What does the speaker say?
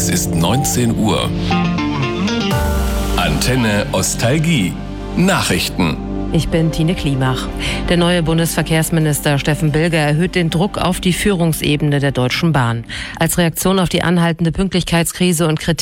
Es ist 19 Uhr. Antenne Ostalgie. Nachrichten. Ich bin Tine Klimach. Der neue Bundesverkehrsminister Steffen Bilger erhöht den Druck auf die Führungsebene der Deutschen Bahn. Als Reaktion auf die anhaltende Pünktlichkeitskrise und Kritik